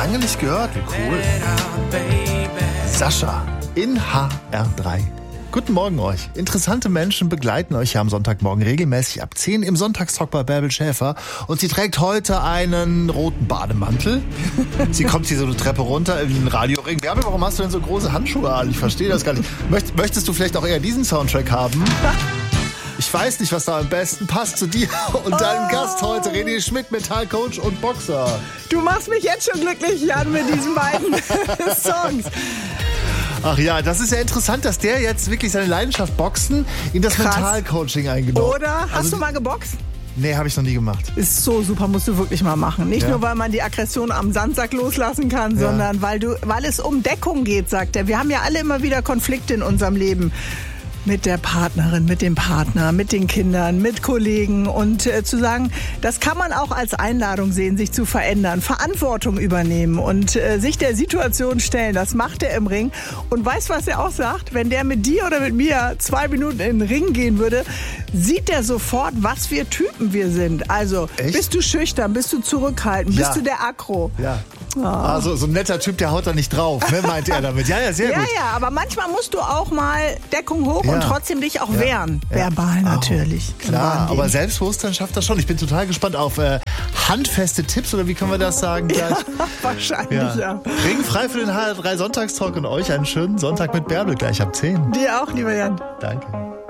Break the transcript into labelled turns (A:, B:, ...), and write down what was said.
A: lange nicht gehört. Wie cool. Sascha in HR3. Guten Morgen euch. Interessante Menschen begleiten euch ja am Sonntagmorgen regelmäßig ab 10 im Sonntagstalk bei Bärbel Schäfer. Und sie trägt heute einen roten Bademantel. Sie kommt hier so eine Treppe runter in den Radioring. Bärbel, warum hast du denn so große Handschuhe an? Ich verstehe das gar nicht. Möchtest du vielleicht auch eher diesen Soundtrack haben? Ich weiß nicht, was da am besten passt zu dir und deinem Gast heute, René Schmidt, Metallcoach und Boxer.
B: Du machst mich jetzt schon glücklich, Jan, mit diesen beiden Songs.
A: Ach ja, das ist ja interessant, dass der jetzt wirklich seine Leidenschaft Boxen in das Mentalcoaching eingenommen hat.
B: Oder? Hast du mal geboxt?
A: Nee, habe ich noch nie gemacht.
B: Ist so super, musst du wirklich mal machen. Nicht nur, weil man die Aggression am Sandsack loslassen kann, sondern weil es um Deckung geht, sagt er. Wir haben ja alle immer wieder Konflikte in unserem Leben. Mit der Partnerin, mit dem Partner, mit den Kindern, mit Kollegen und zu sagen, das kann man auch als Einladung sehen, sich zu verändern, Verantwortung übernehmen und sich der Situation stellen. Das macht er im Ring. Und weißt du, was er auch sagt? Wenn der mit dir oder mit mir 2 Minuten in den Ring gehen würde, sieht er sofort, was für Typen wir sind. Also, bist du schüchtern, bist du zurückhaltend, bist du der Aggro?
A: Ja. Also so ein netter Typ, der haut da nicht drauf, ne, meint er damit. Ja, sehr gut.
B: Ja, aber manchmal musst du auch mal Deckung hoch und trotzdem dich auch wehren. Verbal natürlich.
A: Klar, aber Selbstbewusstsein schafft das schon. Ich bin total gespannt auf handfeste Tipps, oder wie können wir das sagen?
B: Ja, wahrscheinlich, ja.
A: Ringfrei für den HR3 Sonntagstalk und euch einen schönen Sonntag mit Bärbel gleich ab 10.
B: Dir auch, lieber Jan.
A: Danke.